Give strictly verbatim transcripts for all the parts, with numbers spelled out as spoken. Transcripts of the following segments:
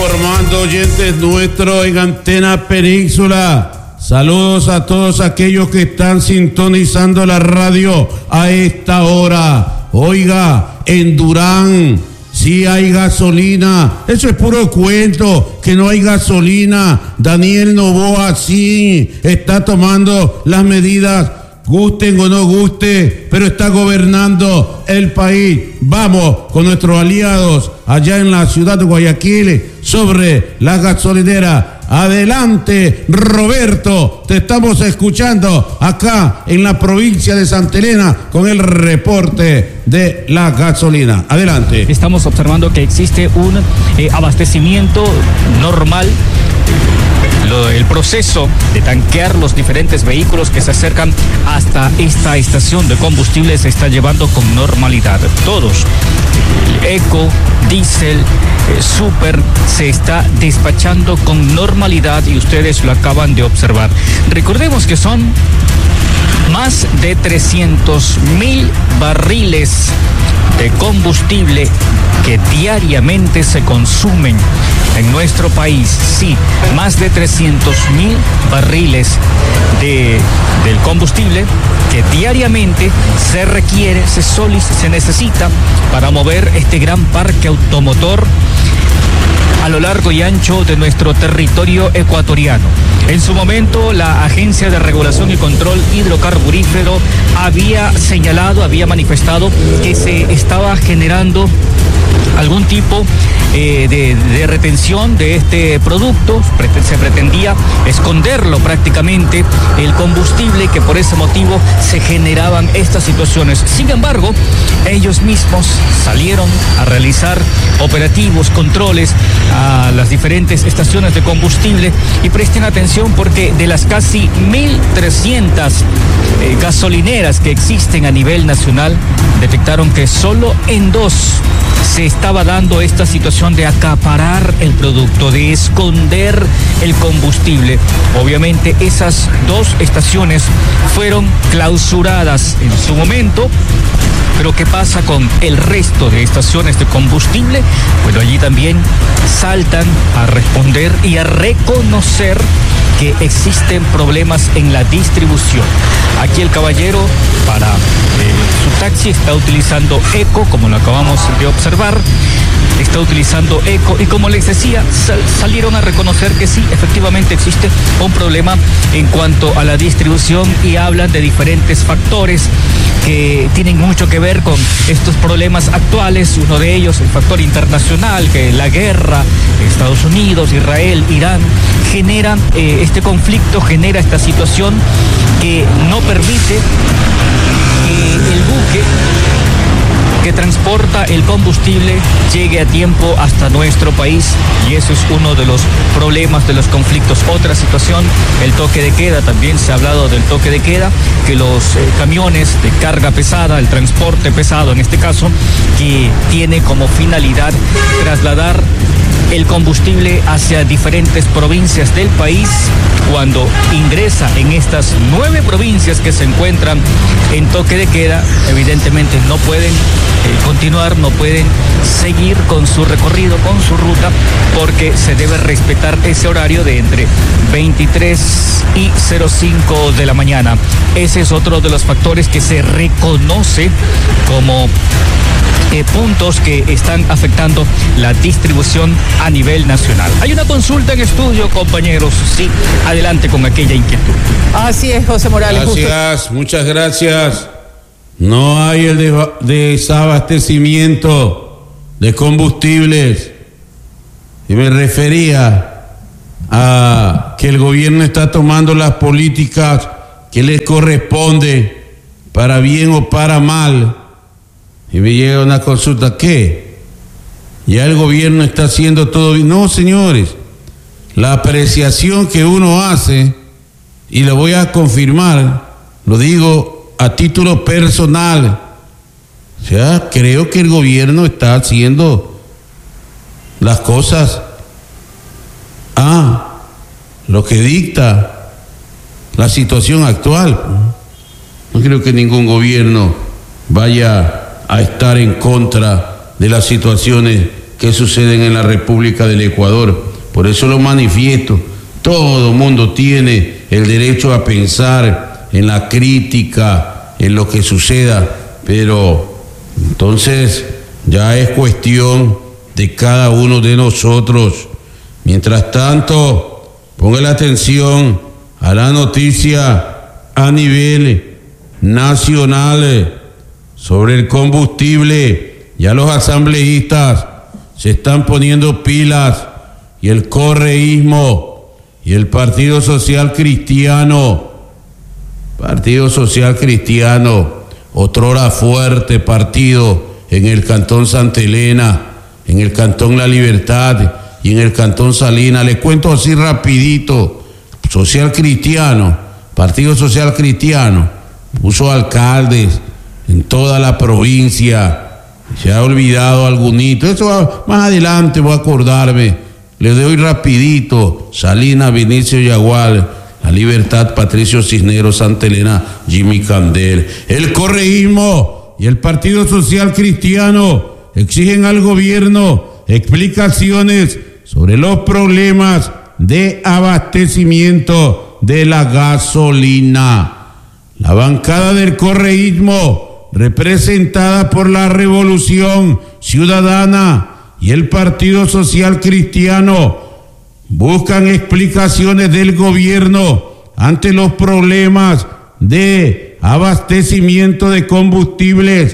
informando, oyentes nuestros en Antena Península. Saludos a todos aquellos que están sintonizando la radio a esta hora. Oiga, en Durán sí hay gasolina. Eso es puro cuento, que no hay gasolina. Daniel Noboa sí está tomando las medidas, gusten o no guste, pero está gobernando el país. Vamos con nuestros aliados allá en la ciudad de Guayaquil sobre la gasolinera. Adelante, Roberto, te estamos escuchando acá en la provincia de Santa Elena con el reporte de la gasolina. Adelante. Estamos observando que existe un eh, abastecimiento normal. Lo, el proceso de tanquear los diferentes vehículos que se acercan hasta esta estación de combustible se está llevando con normalidad. Todos, Eco, Diesel, eh, Super, se está despachando con normalidad y ustedes lo acaban de observar. Recordemos que son más de trescientos mil barriles de combustible que diariamente se consumen en nuestro país. Sí, más de trescientos mil barriles de, del combustible que diariamente se requiere, se solicita, se necesita para mover este gran parque automotor a lo largo y ancho de nuestro territorio ecuatoriano. En su momento, la Agencia de Regulación y Control Hidrocarburífero había señalado, había manifestado que se estaba generando algún tipo eh, de, de retención de este producto. Se pretendía esconderlo prácticamente, el combustible, que por ese motivo se generaban estas situaciones. Sin embargo, ellos mismos salieron a realizar operativos, controles a las diferentes estaciones de combustible y presten atención porque de las casi mil trescientas eh, gasolineras que existen a nivel nacional, detectaron que solo en dos se estaba dando esta situación de acaparar el producto, de esconder el combustible. Obviamente esas dos estaciones fueron clausuradas en su momento. Pero ¿qué pasa con el resto de estaciones de combustible? Bueno, allí también saltan a responder y a reconocer que existen problemas en la distribución. Aquí el caballero para eh, su taxi está utilizando Eco, como lo acabamos de observar, está utilizando Eco y como les decía, sal, salieron a reconocer que sí, efectivamente existe un problema en cuanto a la distribución y hablan de diferentes factores que tienen mucho que ver con estos problemas actuales. Uno de ellos, el factor internacional, que la guerra, Estados Unidos, Israel, Irán, genera eh, este conflicto, genera esta situación que no permite que el buque que transporta el combustible llegue a tiempo hasta nuestro país, y eso es uno de los problemas, de los conflictos. Otra situación, el toque de queda. También se ha hablado del toque de queda, que los eh, camiones de carga pesada, el transporte pesado en este caso, que tiene como finalidad trasladar el combustible hacia diferentes provincias del país, cuando ingresa en estas nueve provincias que se encuentran en toque de queda, evidentemente no pueden eh, continuar, no pueden seguir con su recorrido, con su ruta, porque se debe respetar ese horario de entre veintitrés y cero cinco de la mañana. Ese es otro de los factores que se reconoce como Eh, puntos que están afectando la distribución a nivel nacional. Hay una consulta en estudio, compañeros. Sí, adelante con aquella inquietud. Así es, José Morales. Gracias, justo. Muchas gracias. No hay el desabastecimiento de combustibles. Y me refería a que el gobierno está tomando las políticas que les corresponde, para bien o para mal. Y me llega una consulta, ¿qué? Ya el gobierno está haciendo todo bien. No, señores, la apreciación que uno hace, y lo voy a confirmar, lo digo a título personal, o sea, creo que el gobierno está haciendo las cosas a lo que dicta la situación actual. No creo que ningún gobierno vaya a estar en contra de las situaciones que suceden en la República del Ecuador. Por eso lo manifiesto. Todo mundo tiene el derecho a pensar en la crítica, en lo que suceda, pero entonces ya es cuestión de cada uno de nosotros. Mientras tanto, ponga la atención a la noticia a nivel nacional sobre el combustible. Ya los asambleístas se están poniendo pilas y el correísmo y el Partido Social Cristiano, Partido Social Cristiano, otrora fuerte partido en el Cantón Santa Elena, en el Cantón La Libertad y en el Cantón Salinas. Les cuento así rapidito. Social Cristiano, Partido Social Cristiano, puso alcaldes en toda la provincia. Se ha olvidado algunito. Eso va, más adelante voy a acordarme. Le doy rapidito. Salinas, Vinicio Yagual, La Libertad, Patricio Cisneros, Santa Elena, Jimmy Candel. El correísmo y el Partido Social Cristiano exigen al gobierno explicaciones sobre los problemas de abastecimiento de la gasolina. La bancada del correísmo, representada por la Revolución Ciudadana y el Partido Social Cristiano, buscan explicaciones del gobierno ante los problemas de abastecimiento de combustibles,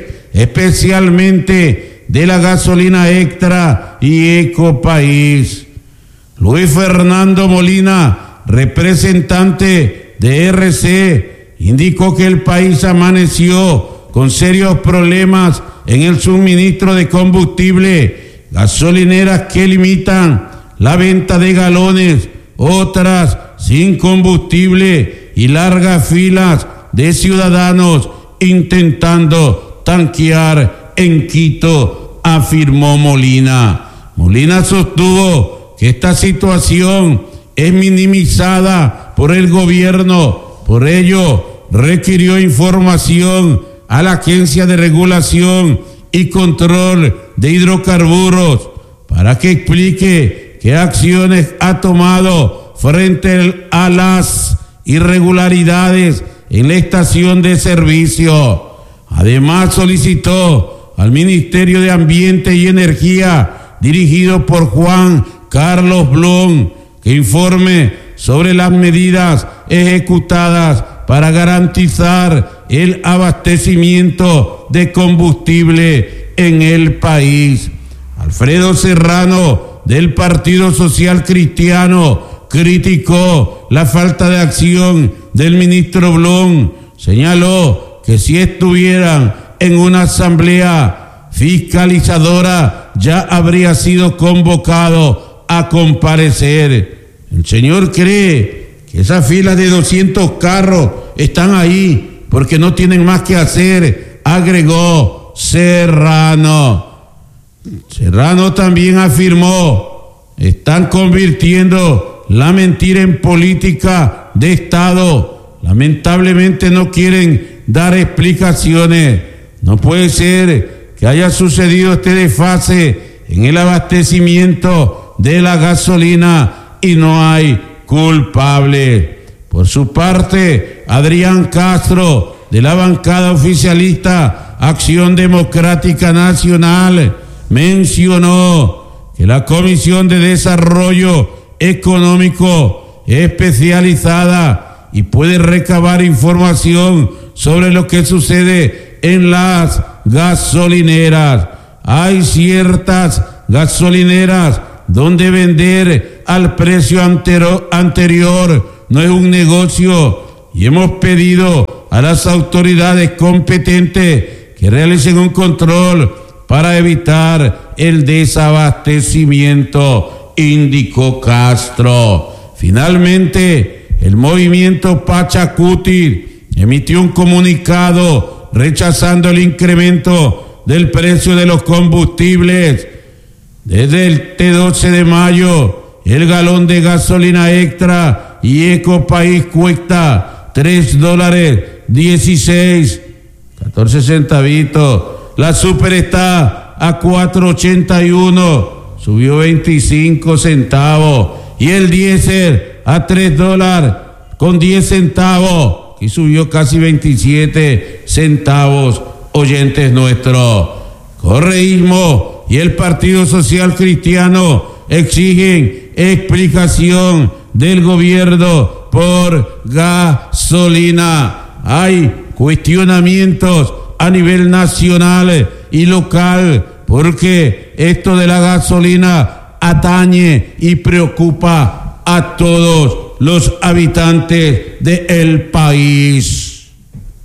especialmente de la gasolina Extra y Ecopaís. Luis Fernando Molina, representante de R C, indicó que el país amaneció con serios problemas en el suministro de combustible, gasolineras que limitan la venta de galones, otras sin combustible y largas filas de ciudadanos intentando tanquear en Quito, afirmó Molina. Molina sostuvo que esta situación es minimizada por el gobierno, por ello requirió información a la Agencia de Regulación y Control de Hidrocarburos para que explique qué acciones ha tomado frente a las irregularidades en la estación de servicio. Además, solicitó al Ministerio de Ambiente y Energía, dirigido por Juan Carlos Blum, que informe sobre las medidas ejecutadas para garantizar el abastecimiento de combustible en el país. Alfredo Serrano, del Partido Social Cristiano, criticó la falta de acción del ministro Blum. Señaló que si estuvieran en una asamblea fiscalizadora ya habría sido convocado a comparecer. El señor cree que esas filas de doscientos carros están ahí porque no tienen más que hacer, agregó Serrano. Serrano también afirmó: están convirtiendo la mentira en política de Estado. Lamentablemente no quieren dar explicaciones. No puede ser que haya sucedido este desfase en el abastecimiento de la gasolina y no hay culpable. Por su parte, Adrián Castro, de la bancada oficialista Acción Democrática Nacional, mencionó que la Comisión de Desarrollo Económico es especializada y puede recabar información sobre lo que sucede en las gasolineras. Hay ciertas gasolineras donde vender al precio antero, anterior no es un negocio, y hemos pedido a las autoridades competentes que realicen un control para evitar el desabastecimiento, indicó Castro. Finalmente, el movimiento Pachacuti emitió un comunicado rechazando el incremento del precio de los combustibles. Desde el doce de mayo, el galón de gasolina Extra y Ecopaís cuesta tres dólares dieciséis, catorce centavitos. La Super está a cuatro ochenta y uno subió veinticinco centavos. Y el diésel a tres dólares con diez centavos, que subió casi veintisiete centavos, oyentes nuestros. Correísmo y el Partido Social Cristiano exigen explicación del gobierno por gasolina. Hay cuestionamientos a nivel nacional y local porque esto de la gasolina atañe y preocupa a todos los habitantes del país.